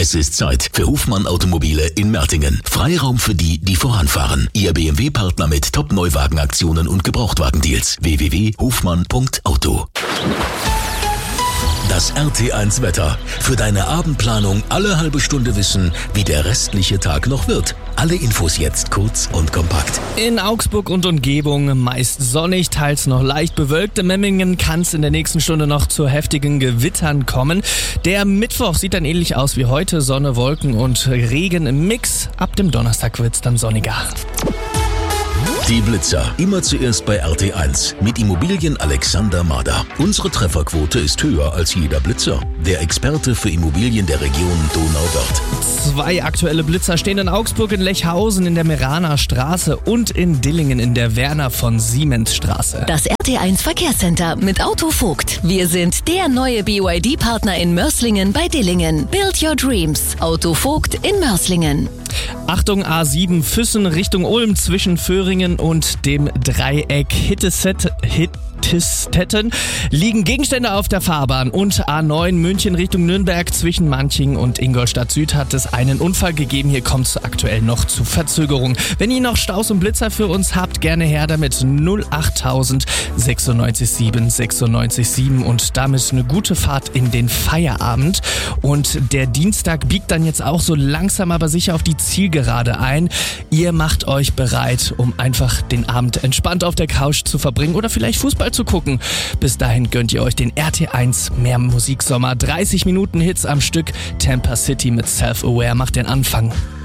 Es ist Zeit für Hofmann Automobile in Mertingen. Freiraum für die, die voranfahren. Ihr BMW-Partner mit Top-Neuwagenaktionen und Gebrauchtwagendeals. www.hofmann.auto. Das RT1 Wetter. Für deine Abendplanung alle halbe Stunde wissen, wie der restliche Tag noch wird. Alle Infos jetzt kurz und kompakt. In Augsburg und Umgebung meist sonnig, teils noch leicht bewölkt. In Memmingen kann es in der nächsten Stunde noch zu heftigen Gewittern kommen. Der Mittwoch sieht dann ähnlich aus wie heute. Sonne, Wolken und Regen im Mix. Ab dem Donnerstag wird's dann sonniger. Die Blitzer. Immer zuerst bei RT1 mit Immobilien Alexander Mader. Unsere Trefferquote ist höher als jeder Blitzer. Der Experte für Immobilien der Region Donauwörth. 2 aktuelle Blitzer stehen in Augsburg, in Lechhausen in der Meraner Straße und in Dillingen in der Werner von Siemens Straße. Das RT1 Verkehrscenter mit Autovogt. Wir sind der neue BYD-Partner in Mörslingen bei Dillingen. Build your dreams. Autovogt in Mörslingen. Achtung, A7 Füssen Richtung Ulm zwischen Föhringen und dem Dreieck Hittestetten liegen Gegenstände auf der Fahrbahn und A9 München Richtung Nürnberg zwischen Manching und Ingolstadt Süd hat es einen Unfall gegeben. Hier kommt es aktuell noch zu Verzögerung. Wenn ihr noch Staus und Blitzer für uns habt, gerne her damit 08000 96 7 96 7 und damit eine gute Fahrt in den Feierabend. Und der Dienstag biegt dann jetzt auch so langsam aber sicher auf die Zielgerade ein. Ihr macht euch bereit, um einfach den Abend entspannt auf der Couch zu verbringen oder vielleicht Fußball zu gucken. Bis dahin gönnt ihr euch den RT1 Mehr Musiksommer. 30 Minuten Hits am Stück. Tampa City mit Self-Aware macht den Anfang.